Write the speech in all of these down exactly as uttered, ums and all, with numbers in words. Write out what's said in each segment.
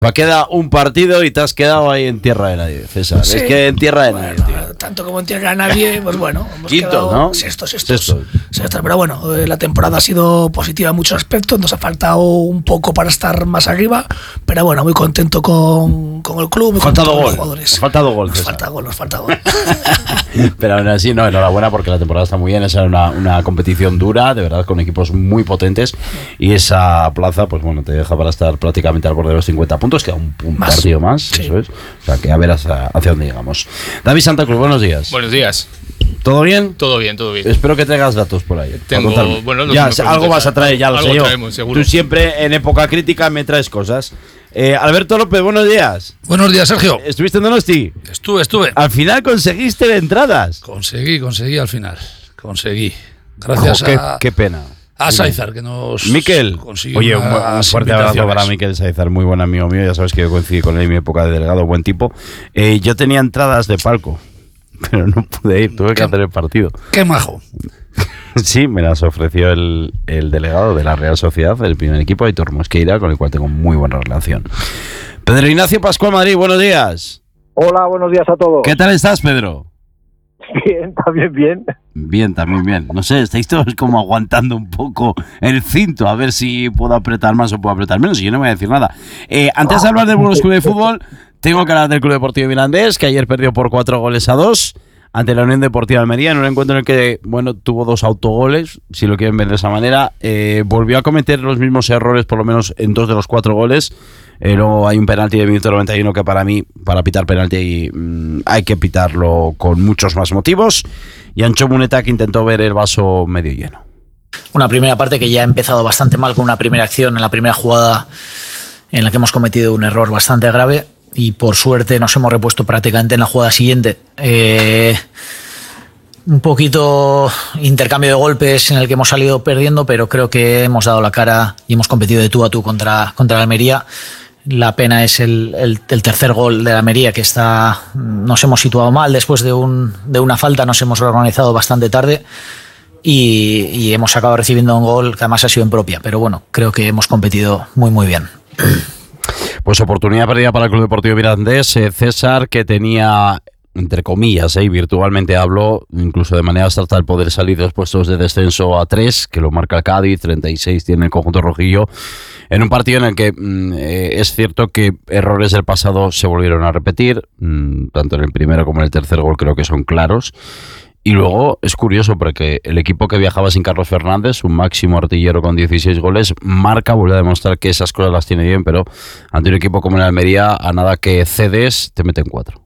Va, queda un partido y te has quedado ahí en tierra de nadie, César. Sí. Es que en tierra de bueno, nadie, tío. Tanto como en tierra de nadie, pues bueno. Hemos Quinto, ¿no? Sextos, sextos, sextos. Sextos. Pero bueno, la temporada ha sido positiva en muchos aspectos. Nos ha faltado un poco para estar más arriba. Pero bueno, muy contento con, con el club. Muy faltado con gol. Los jugadores. Nos faltado gol. Nos falta gol, nos falta gol. Pero aún así, no, enhorabuena porque la temporada está muy bien. Esa era una, una competición dura, de verdad, con equipos muy potentes. Y esa plaza, pues bueno, te deja para estar prácticamente al borde de los cincuenta puntos. Queda un, un más. partido más, Sí. eso es. O sea, que a ver hacia, hacia dónde llegamos. David Santa Cruz, buenos días. Buenos días. ¿Todo bien? Todo bien, todo bien. Espero que traigas datos por ahí. Tengo, bueno, ya, algo vas a traer, ya lo algo sé yo. Traemos, seguro. Tú siempre en época crítica me traes cosas. Eh, Alberto López, buenos días. Buenos días, Sergio. ¿Estuviste en Donosti? Estuve, estuve. Al final conseguiste entradas. Conseguí, conseguí al final. Conseguí. Gracias oh, qué, a... Qué pena. A Saizar, que nos Miquel, consiguió oye, un, un fuerte abrazo para Miquel Saizar, muy buen amigo mío, ya sabes que yo coincidí con él en mi época de delegado, buen tipo. Eh, yo tenía entradas de palco, pero no pude ir, tuve que ¿Qué? hacer el partido. Qué majo. Sí, me las ofreció el, el delegado de la Real Sociedad, del primer equipo, Aitor Mosqueira, con el cual tengo muy buena relación. Pedro Ignacio Pascual Madrid, buenos días. Hola, buenos días a todos. ¿Qué tal estás, Pedro? Bien, también bien. Bien, también bien. No sé, estáis todos como aguantando un poco el cinto, a ver si puedo apretar más o puedo apretar menos, y yo no me voy a decir nada. Eh, antes de hablar del Burgos Club de Fútbol, tengo que hablar del Club Deportivo Mirandés, que ayer perdió por cuatro goles a dos ante la Unión Deportiva de Almería, en un encuentro en el que, bueno, tuvo dos autogoles, si lo quieren ver de esa manera. Eh, volvió a cometer los mismos errores, por lo menos en dos de los cuatro goles. Eh, luego hay un penalti de minuto noventa y uno que para mí, para pitar penalti, mmm, hay que pitarlo con muchos más motivos. Y Ancho Muneta, que intentó ver el vaso medio lleno. Una primera parte que ya ha empezado bastante mal, con una primera acción en la primera jugada en la que hemos cometido un error bastante grave, y por suerte nos hemos repuesto prácticamente en la jugada siguiente. Eh, un poquito intercambio de golpes en el que hemos salido perdiendo, pero creo que hemos dado la cara y hemos competido de tú a tú contra, contra la Almería. La pena es el, el, el tercer gol de la Almería, que está, nos hemos situado mal después de, un, de una falta, nos hemos organizado bastante tarde y, y hemos acabado recibiendo un gol que además ha sido en propia, pero bueno, creo que hemos competido muy muy bien. Pues oportunidad perdida para el Club Deportivo Mirandés. eh, César, que tenía, entre comillas, eh, y virtualmente hablo, incluso de manera abstracta, el poder salir de los puestos de descenso a tres, que lo marca el Cádiz, treinta y seis tiene el conjunto rojillo, en un partido en el que mm, eh, es cierto que errores del pasado se volvieron a repetir, mm, tanto en el primero como en el tercer gol creo que son claros. Y luego es curioso porque el equipo que viajaba sin Carlos Fernández, un máximo artillero con dieciséis goles, marca, vuelve a demostrar que esas cosas las tiene bien, pero ante un equipo como el Almería, a nada que cedes, te meten cuatro.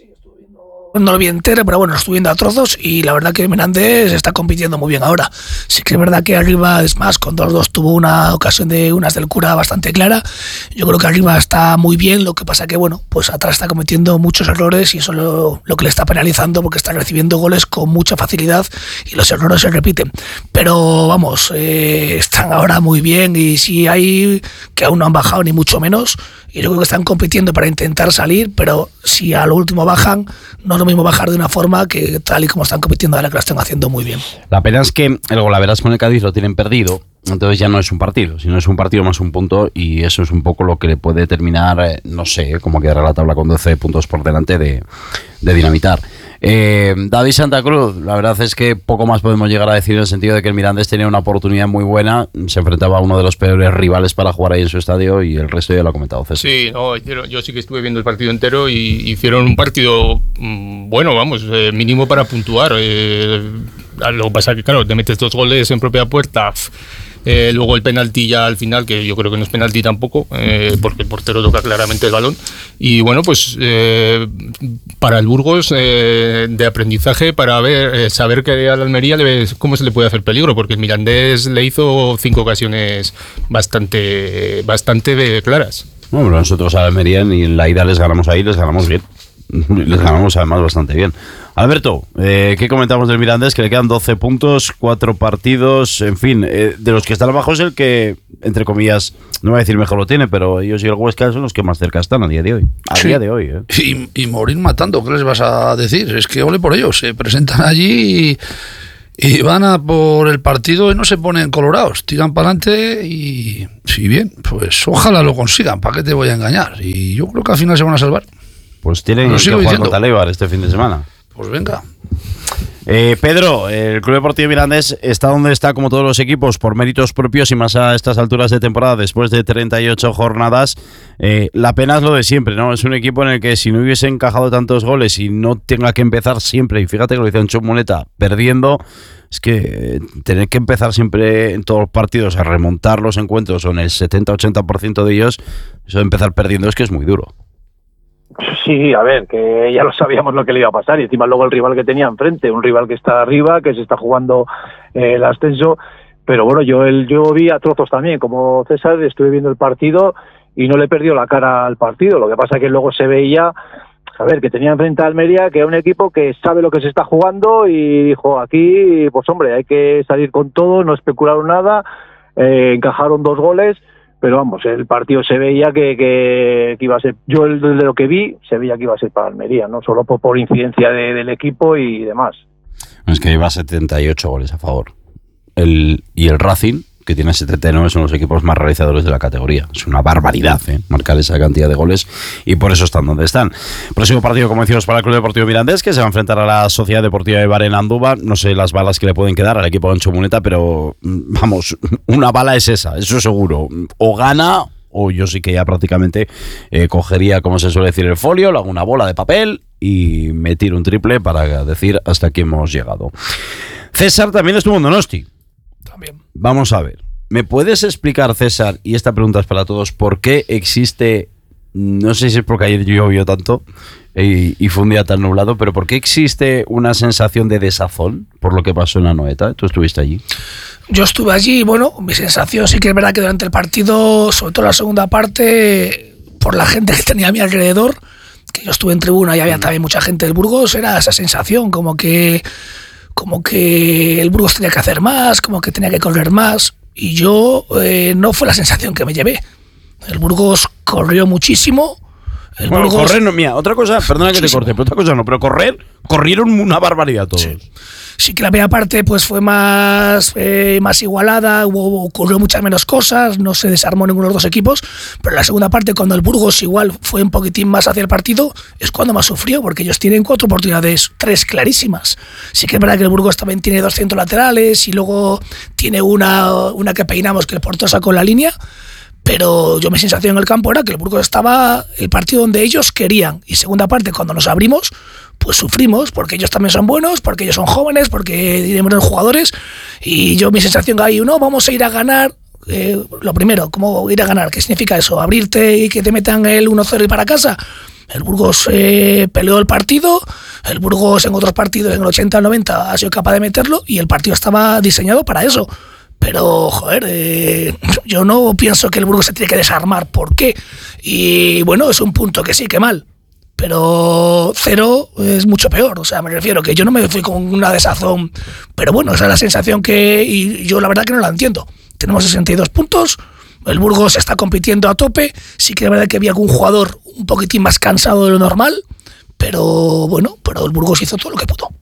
No lo vi entero, pero bueno, lo estuve viendo a trozos y la verdad que Mirandés está compitiendo muy bien ahora. Sí que es verdad que arriba, es más, con dos dos tuvo una ocasión de unas del Cura bastante clara. Yo creo que arriba está muy bien, lo que pasa que bueno, pues atrás está cometiendo muchos errores y eso es lo, lo que le está penalizando, porque está recibiendo goles con mucha facilidad y los errores se repiten. Pero vamos, eh, están ahora muy bien, y si hay que aún no han bajado ni mucho menos, y yo creo que están compitiendo para intentar salir, pero si a lo último bajan, no es lo mismo bajar de una forma que tal y como están compitiendo ahora, que lo están haciendo muy bien. La pena es que el Golaveras con el Cádiz lo tienen perdido, entonces ya no es un partido, sino es un partido más un punto, y eso es un poco lo que le puede terminar, eh, no sé, cómo quedará la tabla con doce puntos por delante de, de dinamitar. Eh, David Santa Cruz, la verdad es que poco más podemos llegar a decir, en el sentido de que el Mirandés tenía una oportunidad muy buena, se enfrentaba a uno de los peores rivales para jugar ahí en su estadio, y el resto ya lo ha comentado César. Sí, no, yo sí que estuve viendo el partido entero y hicieron un partido mmm, bueno, vamos, eh, mínimo para puntuar. Eh, lo que pasa es que, claro, te metes dos goles en propia puerta. Eh, luego el penalti ya al final, que yo creo que no es penalti tampoco, eh, porque el portero toca claramente el balón. Y bueno, pues eh, para el Burgos, eh, de aprendizaje, para ver, eh, saber que a la Almería le, cómo se le puede hacer peligro, porque el Mirandés le hizo cinco ocasiones bastante, bastante claras. Bueno, pero nosotros a la Almería, ni en la ida les ganamos ahí, les ganamos bien. Les ganamos además bastante bien. Alberto, eh, ¿qué comentamos del Mirandés? Que le quedan doce puntos, cuatro partidos, en fin, eh, de los que están abajo es el que, entre comillas, no voy a decir mejor lo tiene, pero ellos y el Huesca son los que más cerca están a día de hoy. A sí. día de hoy, ¿eh? Y, y morir matando, ¿qué les vas a decir? Es que ole por ellos, se presentan allí Y van a por el partido y no se ponen colorados, tiran para adelante y si bien, pues ojalá lo consigan, ¿para qué te voy a engañar? Y yo creo que al final se van a salvar. Pues tienen que jugar diciendo. contra el Eibar este fin de semana. Pues venga. Eh, Pedro, el Club Deportivo Mirandés está donde está, como todos los equipos, por méritos propios y más a estas alturas de temporada, después de treinta y ocho jornadas. Eh, la pena es lo de siempre, ¿no? Es un equipo en el que si no hubiese encajado tantos goles y no tenga que empezar siempre, y fíjate que lo dice Ancho Muneta, perdiendo, es que eh, tener que empezar siempre en todos los partidos a remontar los encuentros o en el setenta a ochenta por ciento de ellos, eso de empezar perdiendo es que es muy duro. Sí, a ver, que ya lo sabíamos lo que le iba a pasar y encima luego el rival que tenía enfrente, un rival que está arriba, que se está jugando eh, el ascenso, pero bueno, yo el, yo vi a trozos también, como César, estuve viendo el partido y no le perdió la cara al partido, lo que pasa que luego se veía, a ver, que tenía enfrente a Almería, que es un equipo que sabe lo que se está jugando y dijo, aquí, pues hombre, hay que salir con todo, no especularon nada, eh, encajaron dos goles. Pero vamos, el partido se veía que, que, que iba a ser, yo de lo que vi, se veía que iba a ser para Almería, no solo por, por incidencia de, del equipo y demás. Es que iba setenta y ocho goles a favor. El, y el Racing, que tiene setenta y nueve, son los equipos más realizadores de la categoría. Es una barbaridad, ¿eh? Marcar esa cantidad de goles y por eso están donde están. Próximo partido, como decimos, para el Club Deportivo Mirandés, que se va a enfrentar a la Sociedad Deportiva de Eibar en Andúba. No sé las balas que le pueden quedar al equipo de Ancho Muneta, pero vamos, una bala es esa, eso seguro. O gana, o yo sí que ya prácticamente eh, cogería, como se suele decir, el folio, le hago una bola de papel y me tiro un triple para decir hasta aquí hemos llegado. César también estuvo en Donosti. También. Vamos a ver, ¿me puedes explicar, César, y esta pregunta es para todos, por qué existe, no sé si es porque ayer llovió tanto y, y fue un día tan nublado, pero por qué existe una sensación de desazón por lo que pasó en Anoeta? ¿Tú estuviste allí? Yo estuve allí y bueno, mi sensación sí que es verdad que durante el partido, sobre todo la segunda parte, por la gente que tenía a mi alrededor, que yo estuve en tribuna y había también mucha gente del Burgos, era esa sensación como que como que el Burgos tenía que hacer más, como que tenía que correr más, y yo eh, no fue la sensación que me llevé. El Burgos corrió muchísimo. El bueno, Burgos... correr no, mira, otra cosa, perdona que te corte, pero otra cosa no, pero correr, corrieron una barbaridad todos. Sí. Sí que la primera parte pues fue más eh, más igualada, hubo, ocurrió muchas menos cosas, no se desarmó ninguno de los dos equipos, pero en la segunda parte, cuando el Burgos igual fue un poquitín más hacia el partido, es cuando más sufrió, porque ellos tienen cuatro oportunidades, tres clarísimas. Sí que es verdad que el Burgos también tiene dos centros laterales y luego tiene una, una que peinamos que el portero sacó en la línea, pero yo mi sensación en el campo era que el Burgos estaba el partido donde ellos querían, y segunda parte, cuando nos abrimos, pues sufrimos, porque ellos también son buenos, porque ellos son jóvenes, porque tienen buenos jugadores, y yo mi sensación ahí, no, vamos a ir a ganar, eh, lo primero, ¿cómo ir a ganar? ¿Qué significa eso? ¿Abrirte y que te metan el uno cero y para casa? El Burgos eh, peleó el partido, el Burgos en otros partidos, en el ochenta al noventa, ha sido capaz de meterlo, y el partido estaba diseñado para eso. Pero, joder, eh, yo no pienso que el Burgos se tiene que desarmar. ¿Por qué? Y bueno, es un punto que sí, que mal. Pero cero es mucho peor. O sea, me refiero que yo no me fui con una desazón. Pero bueno, esa es la sensación que... Y yo la verdad que no la entiendo. Tenemos sesenta y dos puntos. El Burgos está compitiendo a tope. Sí que es verdad que había algún jugador un poquitín más cansado de lo normal. Pero bueno, pero el Burgos hizo todo lo que pudo.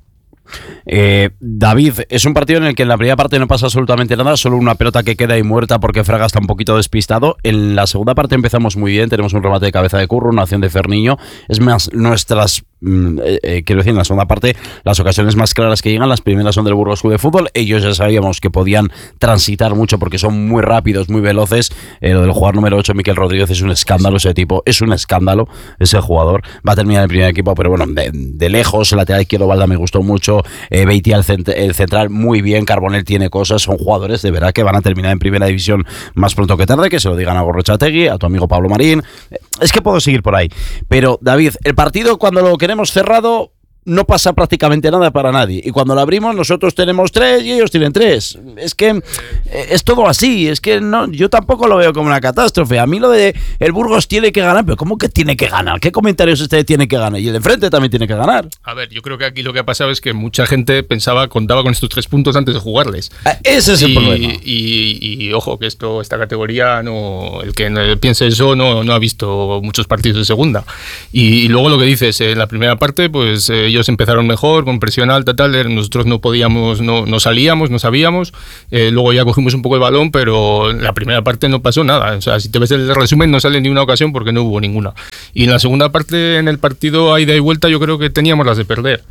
Eh, David, es un partido en el que en la primera parte no pasa absolutamente nada, solo una pelota que queda ahí muerta porque Fraga está un poquito despistado. En la segunda parte empezamos muy bien, tenemos un remate de cabeza de Curro, una acción de Ferniño. Es más, nuestras, eh, eh, quiero decir, en la segunda parte, las ocasiones más claras que llegan, las primeras son del Burgos Club de Fútbol. Ellos ya sabíamos que podían transitar mucho porque son muy rápidos, muy veloces. Eh, lo del jugador número ocho, Miquel Rodríguez, es un escándalo ese tipo, es un escándalo ese jugador. Va a terminar el primer equipo, pero bueno, de, de lejos, el lateral izquierdo Valda me gustó mucho. Eh, Beitia, el, cent- el central, muy bien. Carbonell tiene cosas. Son jugadores de verdad que van a terminar en primera división más pronto que tarde. Que se lo digan a Gorrochategui, a tu amigo Pablo Marín. Es que puedo seguir por ahí. Pero, David, el partido cuando lo queremos cerrado no pasa prácticamente nada para nadie. Y cuando lo abrimos, nosotros tenemos tres y ellos tienen tres. Es que eh, es todo así. Es que no, yo tampoco lo veo como una catástrofe. A mí lo de el Burgos tiene que ganar, pero ¿cómo que tiene que ganar? ¿Qué comentarios este tiene que ganar? Y el de enfrente también tiene que ganar. A ver, yo creo que aquí lo que ha pasado es que mucha gente pensaba, contaba con estos tres puntos antes de jugarles. Ah, ese es el y, problema. Y, y, y ojo, que esto, esta categoría, no, el que no, piense eso no, no ha visto muchos partidos de segunda. Y, y luego lo que dices, en la primera parte, pues eh, ellos empezaron mejor, con presión alta, tal, nosotros no podíamos, no, no salíamos, no sabíamos, eh, luego ya cogimos un poco el balón, pero en la primera parte no pasó nada, o sea, si te ves el resumen no sale ni una ocasión porque no hubo ninguna. Y en la segunda parte, en el partido a ida y vuelta, yo creo que teníamos las de perder,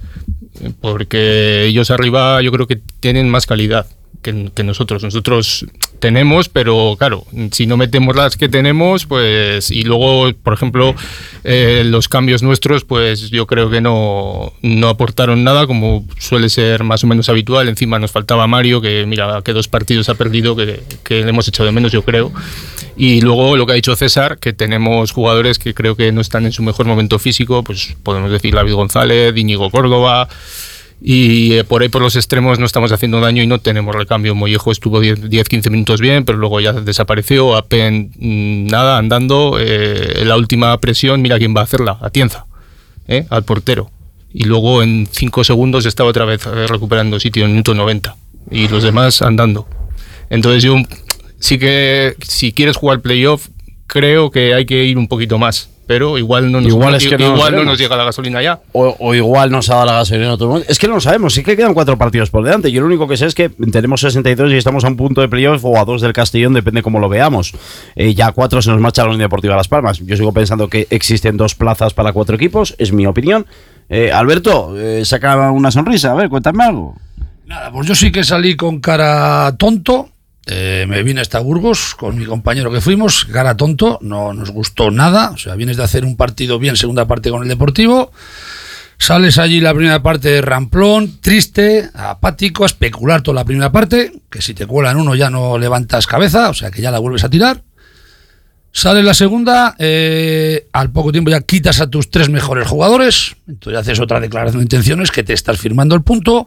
porque ellos arriba yo creo que tienen más calidad que, que nosotros. Nosotros tenemos, pero claro, si no metemos las que tenemos, pues, y luego, por ejemplo, eh, los cambios nuestros, pues yo creo que no, no aportaron nada, como suele ser más o menos habitual. Encima nos faltaba Mario, que mira, que dos partidos ha perdido, que, que le hemos echado de menos, yo creo. Y luego lo que ha dicho César, que tenemos jugadores que creo que no están en su mejor momento físico, pues podemos decir David González, Íñigo Córdoba. Y eh, por ahí por los extremos no estamos haciendo daño y no tenemos recambio. Mollejo estuvo diez quince minutos bien, pero luego ya desapareció. Apen mmm, nada, andando. Eh, la última presión, mira quién va a hacerla, Atienza, ¿eh? Al portero. Y luego en cinco segundos estaba otra vez recuperando sitio en el minuto noventa. Y los demás andando. Entonces yo sí que, si quieres jugar playoff, creo que hay que ir un poquito más. Pero igual no nos, igual es que no, igual no nos llega la gasolina ya. O, o igual nos ha dado la gasolina en otro momento. Es que no lo sabemos, sí que quedan cuatro partidos por delante. Yo lo único que sé es que tenemos sesenta y dos y estamos a un punto de playoff o a dos del Castellón, depende cómo lo veamos. Eh, ya a cuatro se nos marcha la Unión Deportiva Las Palmas. Yo sigo pensando que existen dos plazas para cuatro equipos, es mi opinión. Eh, Alberto, eh, saca una sonrisa, a ver, cuéntame algo. Nada, pues yo sí que salí con cara tonto. Eh, me vine hasta Burgos con mi compañero que fuimos, cara tonto, no nos gustó nada, o sea, vienes de hacer un partido bien, segunda parte con el Deportivo, sales allí la primera parte ramplón, triste, apático, a especular toda la primera parte, que si te cuelan uno ya no levantas cabeza, o sea que ya la vuelves a tirar, sales la segunda, eh, al poco tiempo ya quitas a tus tres mejores jugadores, entonces haces otra declaración de intenciones que te estás firmando el punto.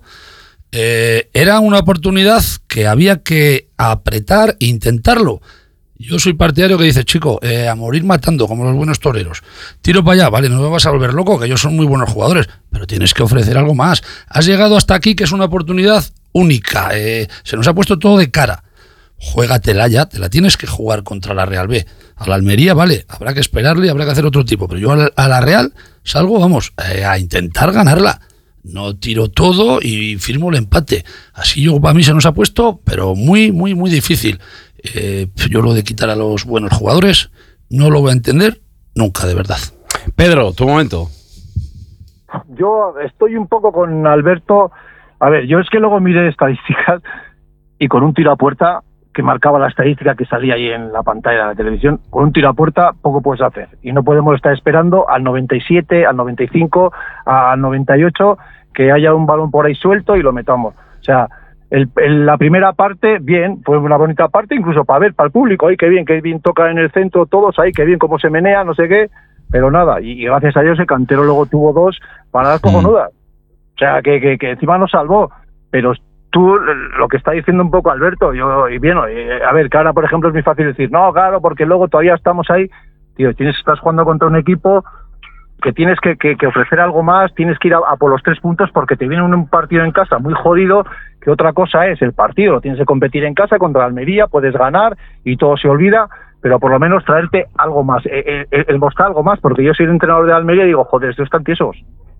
Eh, era una oportunidad que había que apretar e intentarlo. Yo soy partidario que dice, chico, eh, a morir matando, como los buenos toreros. Tiro para allá, vale, no me vas a volver loco, que ellos son muy buenos jugadores, pero tienes que ofrecer algo más. Has llegado hasta aquí, que es una oportunidad única. Eh, se nos ha puesto todo de cara. Juégatela ya, te la tienes que jugar contra la Real B. A la Almería, vale, habrá que esperarle, habrá que hacer otro tipo, pero yo a la, a la Real salgo, vamos, eh, a intentar ganarla. No tiro todo y firmo el empate. Así yo, para mí se nos ha puesto, pero muy, muy, muy difícil. Eh, yo lo de quitar a los buenos jugadores no lo voy a entender nunca, de verdad. Pedro, tu momento. Yo estoy un poco con Alberto. A ver, yo es que luego miré estadísticas y con un tiro a puerta que marcaba la estadística que salía ahí en la pantalla de la televisión, con un tiro a puerta poco puedes hacer. Y no podemos estar esperando al noventa y siete, al noventa y cinco, al noventa y ocho, que haya un balón por ahí suelto y lo metamos. O sea, el, el, la primera parte, bien, fue una bonita parte, incluso para ver, para el público, ahí qué bien, qué bien toca en el centro, todos ahí, qué bien cómo se menea, no sé qué, pero nada, y, y gracias a Dios el Cantero luego tuvo dos paradas cojonudas. O sea, que, que, que encima nos salvó, pero tú, lo que está diciendo un poco Alberto, yo, y bien, a ver, que ahora, por ejemplo, es muy fácil decir, no, claro, porque luego todavía estamos ahí, tío, tienes que estar jugando contra un equipo que tienes que, que, que ofrecer algo más, tienes que ir a, a por los tres puntos porque te viene un partido en casa muy jodido, que otra cosa es el partido, lo tienes que competir en casa contra Almería, puedes ganar y todo se olvida, pero por lo menos traerte algo más, el, el, el mostrar algo más, porque yo soy el entrenador de Almería y digo, joder, estos están tiesos.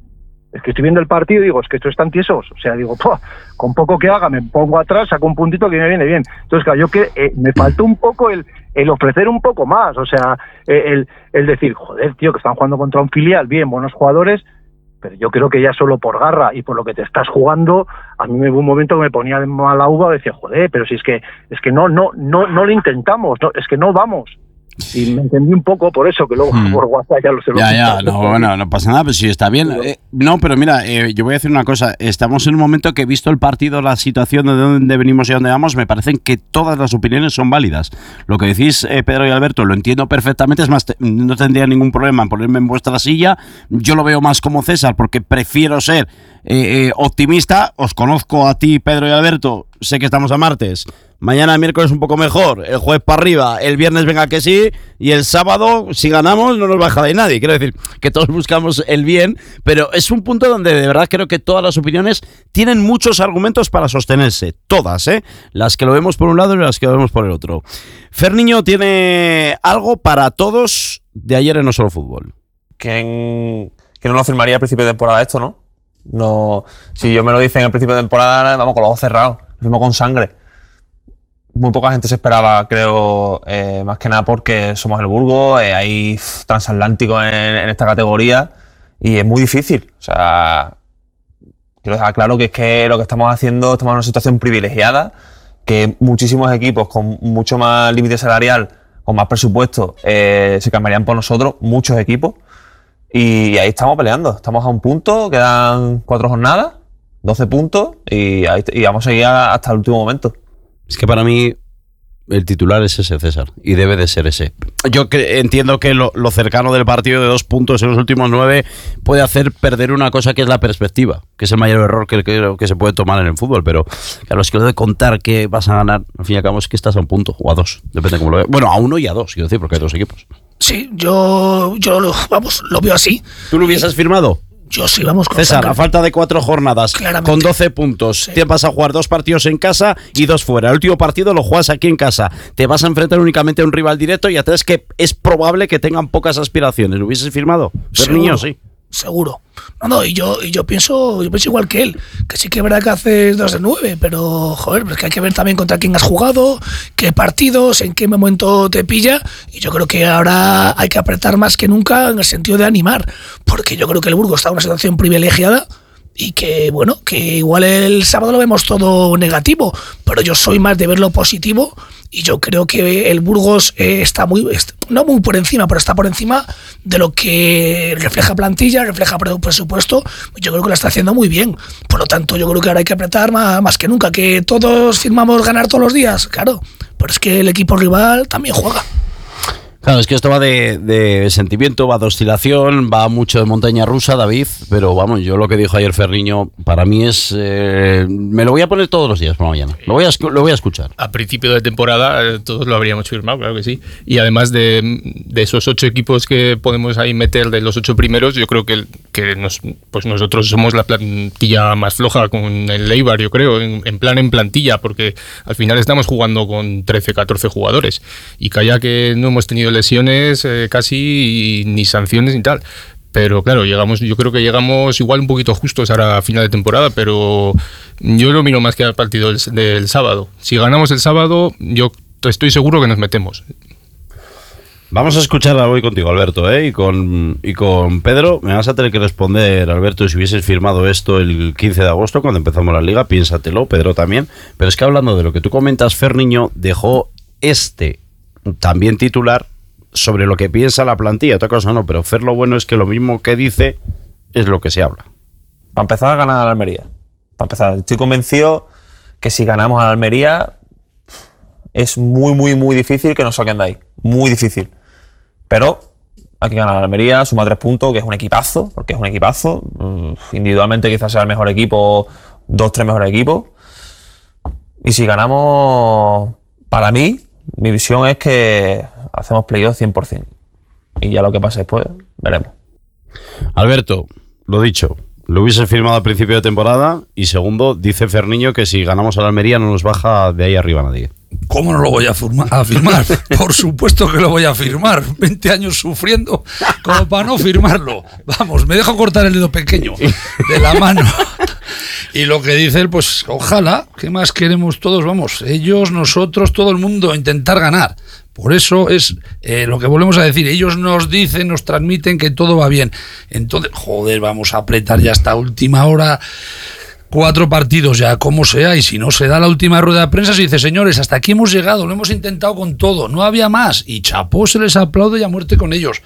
Es que estoy viendo el partido y digo, es que estos están tiesos. O sea, digo, con poco que haga, me pongo atrás, saco un puntito que me viene bien. Entonces, claro, yo que eh, me faltó un poco el, el ofrecer un poco más. O sea, el, el decir, joder, tío, que están jugando contra un filial, bien, buenos jugadores, pero yo creo que ya solo por garra y por lo que te estás jugando, a mí me hubo un momento que me ponía de mala uva y decía, joder, pero si es que es que no no no no lo intentamos, no, es que no vamos. Y me entendí un poco por eso, que luego hmm. por WhatsApp ya lo sé. Ya, ya, no, bueno, no pasa nada, pero sí está bien. Eh, no, pero mira, eh, yo voy a decir una cosa. Estamos en un momento que, visto el partido, la situación de dónde venimos y dónde vamos, me parecen que todas las opiniones son válidas. Lo que decís, eh, Pedro y Alberto, lo entiendo perfectamente. Es más, te, no tendría ningún problema en ponerme en vuestra silla. Yo lo veo más como César, porque prefiero ser eh, eh, optimista. Os conozco a ti, Pedro y Alberto. Sé que estamos a martes. Mañana miércoles un poco mejor, el jueves para arriba, el viernes venga que sí, y el sábado, si ganamos, no nos baja de nadie. Quiero decir que todos buscamos el bien, pero es un punto donde de verdad creo que todas las opiniones tienen muchos argumentos para sostenerse. Todas, ¿eh? Las que lo vemos por un lado y las que lo vemos por el otro. Ferniño tiene algo para todos de ayer en No Solo Fútbol. Que, en, que no lo firmaría a principio de temporada esto, ¿no? No, si yo me lo dicen al principio de temporada, vamos con los ojos cerrados, lo fuimos con sangre. Muy poca gente se esperaba, creo, eh, más que nada porque somos el Burgos, eh, hay transatlánticos en, en esta categoría y es muy difícil. O sea, quiero dejar claro que es que lo que estamos haciendo, estamos en una situación privilegiada, que muchísimos equipos con mucho más límite salarial, con más presupuesto, eh, se cambiarían por nosotros, muchos equipos, y ahí estamos peleando. Estamos a un punto, quedan cuatro jornadas, doce puntos, y, ahí, y vamos a seguir hasta el último momento. Es que para mí el titular es ese, César, y debe de ser ese. Yo que, entiendo que lo, lo cercano del partido de dos puntos en los últimos nueve puede hacer perder una cosa que es la perspectiva, que es el mayor error que, que, que se puede tomar en el fútbol, pero claro, es que lo de contar que vas a ganar, al fin y al cabo es que estás a un punto o a dos, depende cómo lo veas. Bueno, a uno y a dos, quiero decir, porque hay dos equipos. Sí, yo, yo lo, vamos, lo veo así. ¿Tú lo hubieses firmado? Yo sí, vamos con César, sangre. a falta de cuatro jornadas, Claramente. con doce puntos, Sí. te vas a jugar dos partidos en casa y dos fuera. El último partido lo juegas aquí en casa. Te vas a enfrentar únicamente a un rival directo y a tres que es probable que tengan pocas aspiraciones. ¿Lo hubieses firmado? Ferniño, sí. Seguro. No, no, y yo, y yo pienso, yo pienso igual que él, que sí que es verdad que haces dos de nueve, pero joder, pues que hay que ver también contra quién has jugado, qué partidos, en qué momento te pilla, y yo creo que ahora hay que apretar más que nunca en el sentido de animar, porque yo creo que el Burgos está en una situación privilegiada y que, bueno, que igual el sábado lo vemos todo negativo, pero yo soy más de verlo positivo y yo creo que el Burgos eh, está muy, no muy por encima, pero está por encima de lo que refleja plantilla, refleja presupuesto. Yo creo que lo está haciendo muy bien. Por lo tanto, yo creo que ahora hay que apretar más, más que nunca. Que todos firmamos ganar todos los días, claro, pero es que el equipo rival también juega. Claro, es que esto va de, de sentimiento, va de oscilación, va mucho de montaña rusa, David, pero vamos, yo lo que dijo ayer Ferniño, para mí es... Eh, me lo voy a poner todos los días por la mañana, lo voy a, lo voy a escuchar. A principio de temporada eh, todos lo habríamos firmado, claro que sí. Y además de, de esos ocho equipos que podemos ahí meter, de los ocho primeros, yo creo que, que nos, pues nosotros somos la plantilla más floja con el Eibar, yo creo, en, en plan en plantilla, porque al final estamos jugando con trece, catorce jugadores. Y calla que no hemos tenido lesiones eh, casi y, ni sanciones ni tal, pero claro, llegamos, yo creo que llegamos igual un poquito justos ahora a final de temporada, pero yo lo miro más que al partido del, del sábado. Si ganamos el sábado, yo estoy seguro que nos metemos. Vamos a escuchar hoy contigo, Alberto, ¿eh? y, con, y con Pedro. Me vas a tener que responder, Alberto, si hubieses firmado esto el quince de agosto, cuando empezamos la liga, piénsatelo, Pedro también. Pero es que hablando de lo que tú comentas, Ferniño dejó este también titular sobre lo que piensa la plantilla, otra cosa no, pero Fer lo bueno es que lo mismo que dice es lo que se habla. Para empezar a ganar a la Almería. Para empezar, estoy convencido que si ganamos a la Almería es muy, muy, muy difícil que nos saquen de ahí. Muy difícil. Pero hay que ganar a la Almería, suma tres puntos, que es un equipazo, porque es un equipazo. Individualmente quizás sea el mejor equipo, dos, tres mejores equipos. Y si ganamos, para mí, mi visión es que hacemos playoff cien por ciento. Y ya lo que pase después, veremos. Alberto, lo dicho, lo hubiese firmado al principio de temporada. Y segundo, dice Ferniño que si ganamos a la Almería no nos baja de ahí arriba nadie. ¿Cómo no lo voy a, firma, a firmar? Por supuesto que lo voy a firmar. veinte años sufriendo como para no firmarlo. Vamos, me dejo cortar el dedo pequeño de la mano. Y lo que dice él, pues ojalá, ¿qué más queremos todos? Vamos, ellos, nosotros, todo el mundo, intentar ganar. Por eso es eh, lo que volvemos a decir. Ellos nos dicen, nos transmiten que todo va bien. Entonces, joder, vamos a apretar ya hasta última hora. Cuatro partidos ya, como sea, y si no se da la última rueda de prensa, se dice, señores, hasta aquí hemos llegado, lo hemos intentado con todo, no había más. Y chapó, se les aplaude y a muerte con ellos.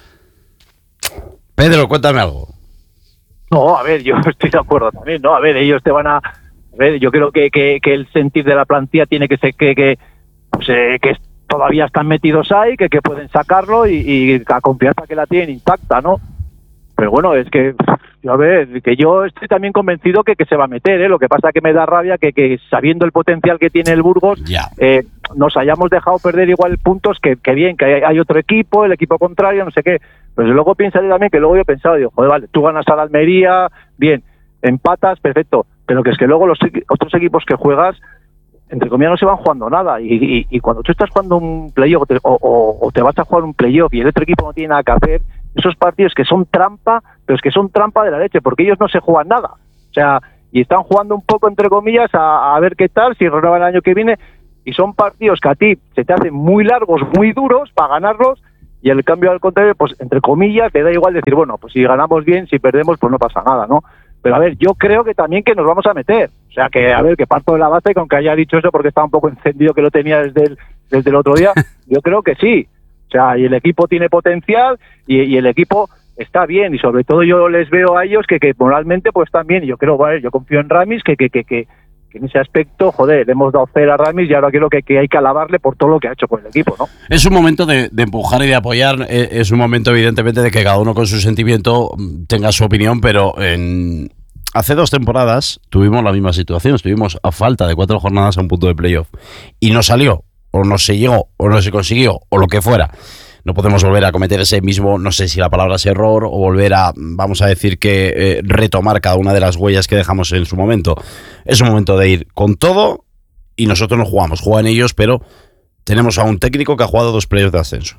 Pedro, cuéntame algo. No, a ver, yo estoy de acuerdo también, ¿no? A ver, ellos te van a... A ver, yo creo que, que, que el sentir de la plantilla tiene que ser que, que, pues, eh, que todavía están metidos ahí, que, que pueden sacarlo y, y la confianza que la tienen intacta, ¿no? Pero bueno, es que, a ver, que yo estoy también convencido que, que se va a meter, ¿eh? Lo que pasa es que me da rabia que, que sabiendo el potencial que tiene el Burgos, ya. eh, nos hayamos dejado perder igual puntos que, que bien, que hay, hay otro equipo, el equipo contrario, no sé qué. Pero luego piensa también que luego yo he pensado, digo, joder, vale, tú ganas a la Almería, bien, empatas, perfecto, pero que es que luego los otros equipos que juegas, entre comillas, no se van jugando nada. Y, y, y cuando tú estás jugando un playoff o, o, o te vas a jugar un playoff y el otro equipo no tiene nada que hacer, esos partidos que son trampa, pero es que son trampa de la leche, porque ellos no se juegan nada. O sea, y están jugando un poco, entre comillas, a, a ver qué tal, si renuevan el año que viene, y son partidos que a ti se te hacen muy largos, muy duros para ganarlos, y el cambio al contrario, pues entre comillas, te da igual decir, bueno, pues si ganamos bien, si perdemos, pues no pasa nada, ¿no? Pero a ver, yo creo que también que nos vamos a meter. O sea, que a ver, que parto de la base, que aunque haya dicho eso porque estaba un poco encendido, que lo tenía desde el, desde el otro día, yo creo que sí. O sea, y el equipo tiene potencial y, y el equipo está bien. Y sobre todo yo les veo a ellos que, que moralmente pues están bien. Y yo creo, vale, yo confío en Ramis, que, que, que, que, que en ese aspecto, joder, le hemos dado cera a Ramis y ahora creo que, que hay que alabarle por todo lo que ha hecho con el equipo, ¿no? Es un momento de, de empujar y de apoyar, es un momento evidentemente de que cada uno con su sentimiento tenga su opinión, pero en... hace dos temporadas tuvimos la misma situación, estuvimos a falta de cuatro jornadas a un punto de playoff y no salió, o no se llegó, o no se consiguió, o lo que fuera. No podemos volver a cometer ese mismo, no sé si la palabra es error, o volver a, vamos a decir que eh, retomar cada una de las huellas que dejamos en su momento. Es un momento de ir con todo y nosotros no jugamos, juegan ellos, pero tenemos a un técnico que ha jugado dos playoffs de ascenso.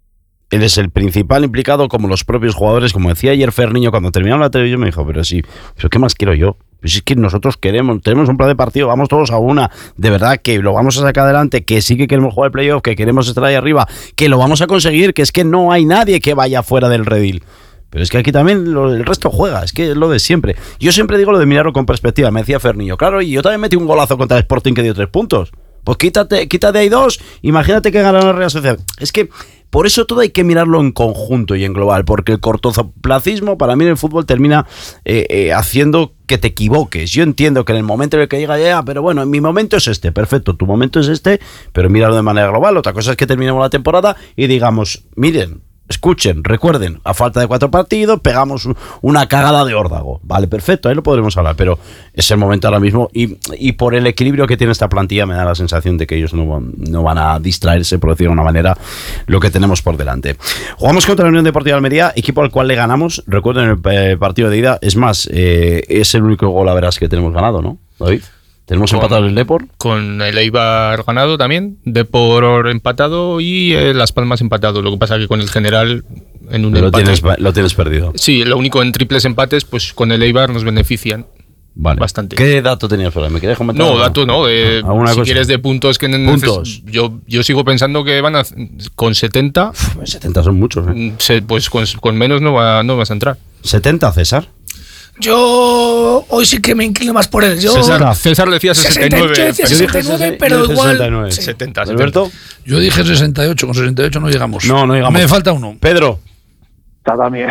Él es el principal implicado, como los propios jugadores, como decía ayer Ferniño cuando terminamos la televisión, me dijo, pero sí, pero ¿qué más quiero yo? Pues es que nosotros queremos, tenemos un plan de partido, vamos todos a una, de verdad que lo vamos a sacar adelante, que sí que queremos jugar el playoff, que queremos estar ahí arriba, que lo vamos a conseguir, que es que no hay nadie que vaya fuera del redil. Pero es que aquí también lo, el resto juega, es que es lo de siempre. Yo siempre digo lo de mirarlo con perspectiva, me decía Ferniño, claro, y yo también metí un golazo contra el Sporting que dio tres puntos. Pues quítate, quítate ahí dos, imagínate que gana la Real Sociedad. Es que por eso todo hay que mirarlo en conjunto y en global, porque el cortoplacismo para mí en el fútbol termina eh, eh, haciendo que te equivoques. Yo entiendo que en el momento en el que llega ya, pero bueno, en mi momento es este, perfecto, tu momento es este, pero míralo de manera global. Otra cosa es que terminemos la temporada y digamos, miren, escuchen, recuerden, a falta de cuatro partidos, pegamos una cagada de órdago. Vale, perfecto, ahí lo podremos hablar, pero es el momento ahora mismo y, y por el equilibrio que tiene esta plantilla me da la sensación de que ellos no van, no van a distraerse, por decirlo de una manera, lo que tenemos por delante. Jugamos contra la Unión Deportiva de Almería, equipo al cual le ganamos, recuerden el eh, partido de ida, es más, eh, es el único gol a veras que tenemos ganado, ¿no, David? Tenemos con, empatado el Depor. Con el Eibar ganado también, Depor empatado y eh, Las Palmas empatado. Lo que pasa que con el general en un lo empate. Tienes, lo tienes perdido. Sí, lo único en triples empates, pues con el Eibar nos benefician. Vale. Bastante. ¿Qué dato tenías por ahí? ¿Me quieres comentar? No, dato no. Eh, si cosa? quieres de puntos que puntos. Yo, yo sigo pensando que van a con setenta. Uf, setenta son muchos. ¿eh? Se, pues con, con menos no, va, no vas a entrar. ¿setenta, César? Yo hoy sí que me inclino más por él. Yo, César, César le decía sesenta y nueve. Yo decía sesenta y nueve, pero igual. sesenta y nueve. Sí. setenta, ¿Alberto? Yo dije sesenta y ocho, con sesenta y ocho no llegamos. No, no llegamos. Me falta uno. Pedro. Está también.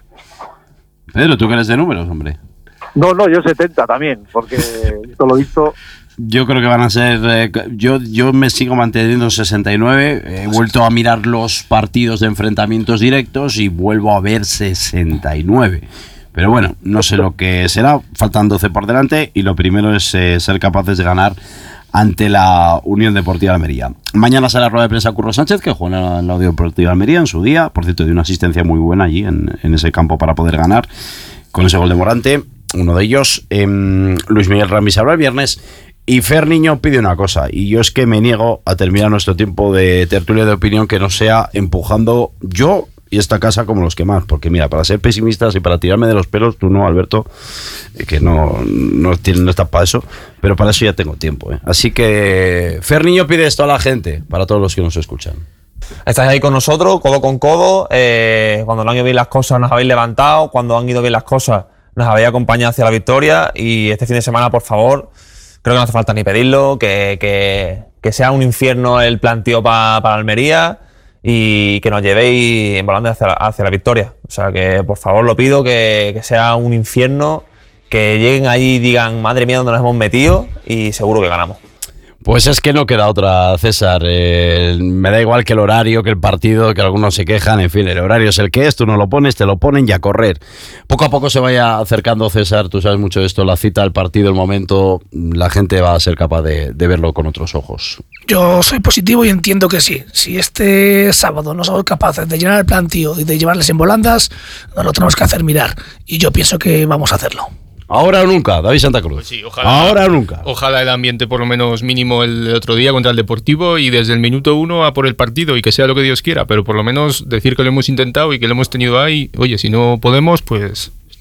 Pedro, ¿tú que eres de números, hombre? No, no, yo setenta también, porque esto lo he visto. Yo creo que van a ser... Eh, yo, yo me sigo manteniendo sesenta y nueve. He vuelto a mirar los partidos de enfrentamientos directos y vuelvo a ver sesenta y nueve. Pero bueno, no sé lo que será. Faltan doce por delante y lo primero es eh, ser capaces de ganar ante la Unión Deportiva de Almería. Mañana será la rueda de prensa Curro Sánchez, que juega en la Unión Deportiva de Almería en su día. Por cierto, dio una asistencia muy buena allí en, en ese campo para poder ganar con ese gol de Morante. Uno de ellos, eh, Luis Miguel Ramis, habrá el viernes. Y Fer Niño pide una cosa, y yo es que me niego a terminar nuestro tiempo de tertulia de opinión que no sea empujando yo y esta casa como los que más, porque mira, para ser pesimistas y para tirarme de los pelos, tú no, Alberto, que no, no, no estás para eso, pero para eso ya tengo tiempo, ¿eh? Así que Fer Niño pide esto a la gente, para todos los que nos escuchan. Estáis ahí con nosotros, codo con codo, eh, cuando no han ido bien las cosas nos habéis levantado, cuando han ido bien las cosas nos habéis acompañado hacia la victoria, y este fin de semana, por favor, creo que no hace falta ni pedirlo, que, que, que sea un infierno el planteo pa, para Almería y que nos llevéis en volante hacia la, hacia la victoria. O sea que por favor lo pido, que, que sea un infierno, que lleguen ahí y digan, madre mía, dónde nos hemos metido, y seguro que ganamos. Pues es que no queda otra, César. Eh, me da igual que el horario, que el partido, que algunos se quejan, en fin, el horario es el que es, tú no lo pones, te lo ponen y a correr. Poco a poco se vaya acercando, César, tú sabes mucho de esto, la cita, el partido, el momento, la gente va a ser capaz de, de verlo con otros ojos. Yo soy positivo y entiendo que sí. Si este sábado no somos capaces de llenar el plantío y de llevarles en volandas, nos lo tenemos que hacer mirar. Y yo pienso que vamos a hacerlo. Ahora o nunca, David Santa Cruz. Pues sí, ojalá, ahora o nunca. Ojalá el ambiente por lo menos mínimo el otro día contra el Deportivo, y desde el minuto uno a por el partido, y que sea lo que Dios quiera, pero por lo menos decir que lo hemos intentado y que lo hemos tenido ahí. Oye, si no podemos, pues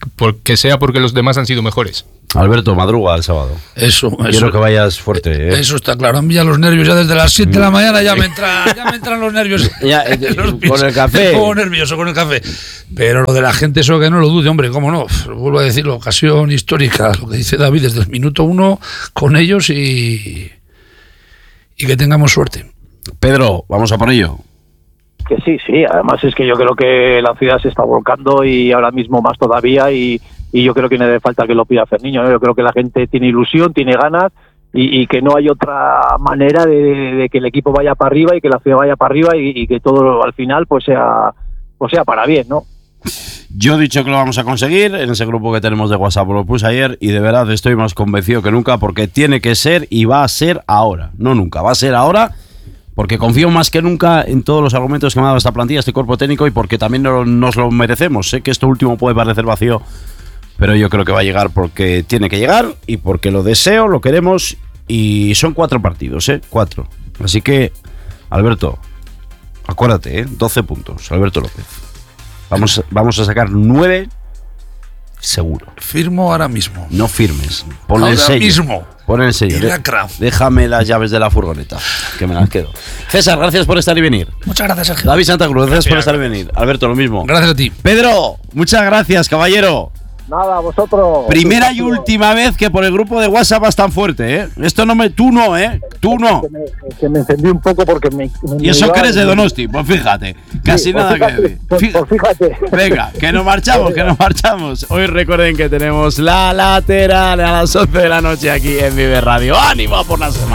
porque sea porque los demás han sido mejores. Alberto, madruga el sábado. Eso, Quiero eso. que vayas fuerte, ¿eh? Eso está claro. A mí ya los nervios, ya desde las siete de la mañana ya me, entra, ya me entran los nervios. Ya, eh, Los con el café. Me pongo nervioso con el café. Pero lo de la gente, eso que no lo dude, hombre, cómo no. Vuelvo a decir, la ocasión histórica, lo que dice David, desde el minuto uno con ellos y, y que tengamos suerte. Pedro, vamos a por ello. Que sí, sí, además es que yo creo que la ciudad se está volcando y ahora mismo más todavía y, y yo creo que no hace falta que lo pida Ferniño, ¿no? Yo creo que la gente tiene ilusión, tiene ganas y, y que no hay otra manera de, de que el equipo vaya para arriba y que la ciudad vaya para arriba y, y que todo al final pues sea, pues sea para bien, ¿no? Yo he dicho que lo vamos a conseguir en ese grupo que tenemos de WhatsApp, lo puse ayer y de verdad estoy más convencido que nunca porque tiene que ser y va a ser ahora, no nunca, va a ser ahora. Porque confío más que nunca en todos los argumentos que me ha dado esta plantilla, este cuerpo técnico, y porque también no, nos lo merecemos. Sé que esto último puede parecer vacío, pero yo creo que va a llegar porque tiene que llegar y porque lo deseo, lo queremos, y son cuatro partidos, ¿eh? Cuatro. Así que, Alberto, acuérdate, ¿eh? doce puntos, Alberto López. Vamos, vamos a sacar nueve seguro. Firmo ahora mismo. No firmes. Pon ahora el sello. mismo. Pon el sello. Y lacra. Déjame las llaves de la furgoneta, que me las quedo. César, gracias por estar y venir. Muchas gracias, Sergio. David Santa Cruz, gracias, Gracias. por estar y venir. Alberto, lo mismo. Gracias a ti. Pedro, muchas gracias, caballero. Nada, vosotros. Primera y última vez que por el grupo de WhatsApp vas tan fuerte, ¿eh? Esto no me... Tú no, ¿eh? Tú no. Que me, que me encendí un poco porque me... me Y eso me que eres de iba- Donosti, pues fíjate. Casi Sí, pues nada fíjate, que decir. pues- Fí- pues fíjate. Venga, que nos marchamos, que nos marchamos. Hoy recuerden que tenemos la lateral a las once de la noche aquí en Vive Radio. ¡Ánimo por la semana!